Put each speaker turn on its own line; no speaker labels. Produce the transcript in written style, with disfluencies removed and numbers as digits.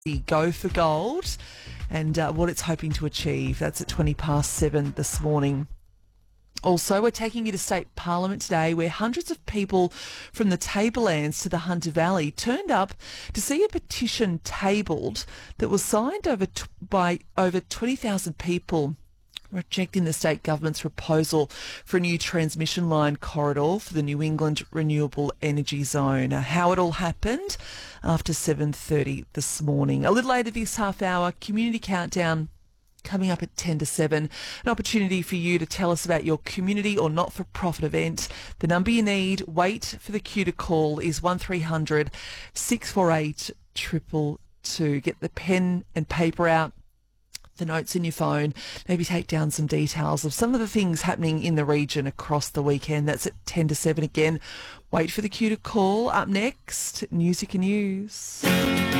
the Go for Gold and what it's hoping to achieve. That's at 7:20 this morning. Also, we're taking you to State Parliament today, where hundreds of people from the Tablelands to the Hunter Valley turned up to see a petition tabled that was signed by over 20,000 people, rejecting the state government's proposal for a new transmission line corridor for the New England Renewable Energy Zone. How it all happened after 7:30 this morning. A little later this half hour, Community Countdown coming up at 10 to 7. An opportunity for you to tell us about your community or not-for-profit event. The number you need, wait for the cue to call, is 1300 648 222. Get the pen and paper out, the notes in your phone, maybe take down some details of some of the things happening in the region across the weekend. That's at 10 to 7 again. Wait for the cue to call. Up next, Music and News.